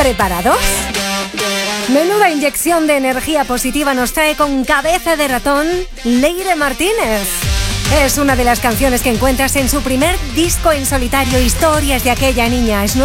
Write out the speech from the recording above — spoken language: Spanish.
¿Preparados? Menuda inyección de energía positiva nos trae con Cabeza de Ratón Leire Martínez. Es una de las canciones que encuentras en su primer disco en solitario, Historias de aquella niña. Es